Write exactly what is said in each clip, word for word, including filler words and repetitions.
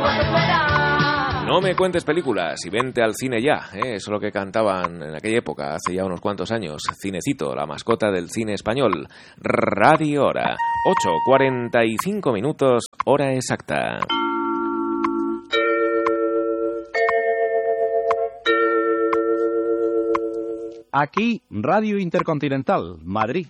No me cuentes películas y vente al cine ya, ¿eh? Eso es lo que cantaban en aquella época, hace ya unos cuantos años. Cinecito, la mascota del cine español. Radio Hora, ocho cuarenta y cinco minutos, hora exacta. Aquí, Radio Intercontinental, Madrid.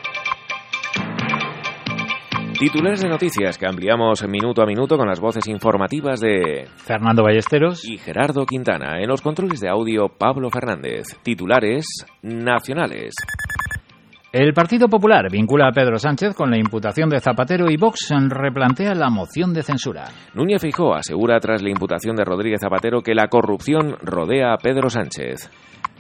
Titulares de noticias que ampliamos minuto a minuto con las voces informativas de Fernando Ballesteros y Gerardo Quintana. En los controles de audio, Pablo Fernández. Titulares nacionales. El Partido Popular vincula a Pedro Sánchez con la imputación de Zapatero y Vox replantea la moción de censura. Núñez Feijóo asegura tras la imputación de Rodríguez Zapatero que la corrupción rodea a Pedro Sánchez.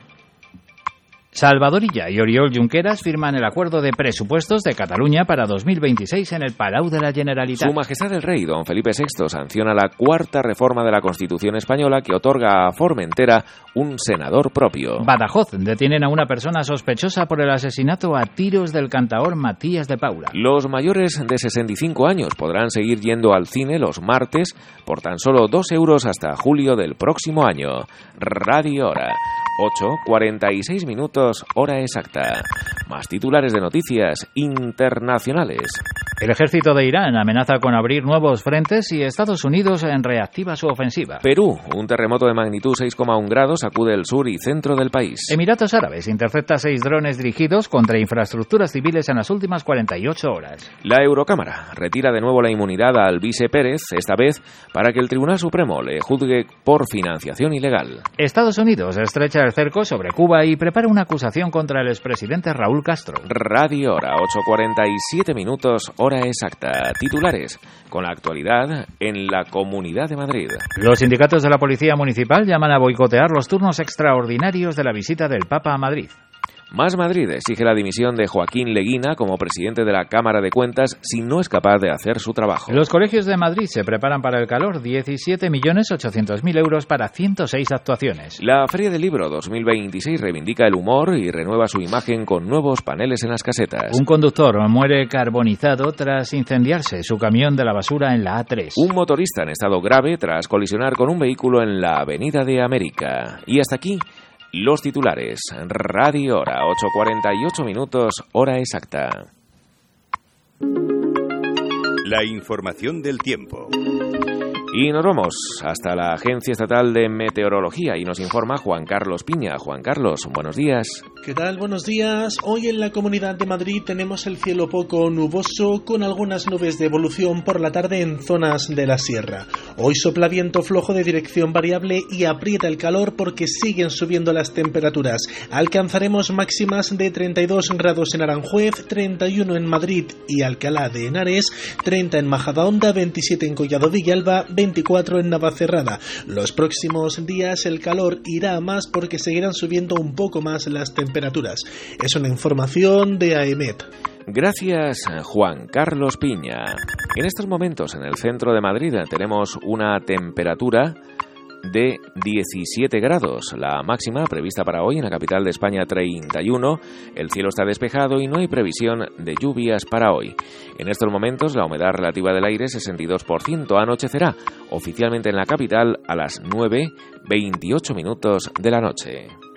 Salvador Illa y Oriol Junqueras firman el acuerdo de presupuestos de Cataluña para dos mil veintiséis en el Palau de la Generalitat. Su Majestad el Rey, don Felipe sexto, sanciona la cuarta reforma de la Constitución española que otorga a Formentera un senador propio. Badajoz detienen a una persona sospechosa por el asesinato a tiros del cantaor Matías de Paula. Los mayores de sesenta y cinco años podrán seguir yendo al cine los martes por tan solo dos euros hasta julio del próximo año. Radio Hora, ocho cuarenta y seis minutos, hora exacta. Más titulares de noticias internacionales. El ejército de Irán amenaza con abrir nuevos frentes y Estados Unidos reactiva su ofensiva. Perú, un terremoto de magnitud seis coma uno grados sacude el sur y centro del país. Emiratos Árabes intercepta seis drones dirigidos contra infraestructuras civiles en las últimas cuarenta y ocho horas. La Eurocámara retira de nuevo la inmunidad a Alvise Pérez, esta vez para que el Tribunal Supremo le juzgue por financiación ilegal. Estados Unidos estrecha el cerco sobre Cuba y prepara una acusación contra el expresidente Raúl Castro. Radio Hora, ocho cuarenta y siete minutos, hora exacta. Titulares con la actualidad en la Comunidad de Madrid. Los sindicatos de la Policía Municipal llaman a boicotear los turnos extraordinarios de la visita del Papa a Madrid. Más Madrid exige la dimisión de Joaquín Leguina como presidente de la Cámara de Cuentas si no es capaz de hacer su trabajo. Los colegios de Madrid se preparan para el calor, diecisiete millones ochocientos mil euros para ciento seis actuaciones. La Feria del Libro dos mil veintiséis reivindica el humor y renueva su imagen con nuevos paneles en las casetas. Un conductor muere carbonizado tras incendiarse su camión de la basura en la A tres. Un motorista en estado grave tras colisionar con un vehículo en la Avenida de América. Y hasta aquí los titulares. Radio Hora, ocho cuarenta y ocho minutos, hora exacta. La información del tiempo. Y nos vamos hasta la Agencia Estatal de Meteorología y nos informa Juan Carlos Piña. Juan Carlos, buenos días. ¿Qué tal? Buenos días. Hoy en la Comunidad de Madrid tenemos el cielo poco nuboso con algunas nubes de evolución por la tarde en zonas de la sierra. Hoy sopla viento flojo de dirección variable y aprieta el calor porque siguen subiendo las temperaturas. Alcanzaremos máximas de treinta y dos grados en Aranjuez, treinta y uno en Madrid y Alcalá de Henares, treinta en Majadahonda, veintisiete en Collado Villalba, veinticuatro en Navacerrada. Los próximos días el calor irá a más porque seguirán subiendo un poco más las temperaturas. Es una información de AEMET. Gracias, Juan Carlos Piña. En estos momentos en el centro de Madrid tenemos una temperatura de diecisiete grados, la máxima prevista para hoy en la capital de España treinta y uno, el cielo está despejado y no hay previsión de lluvias para hoy. En estos momentos la humedad relativa del aire sesenta y dos por ciento, anochecerá oficialmente en la capital a las nueve veintiocho minutos de la noche.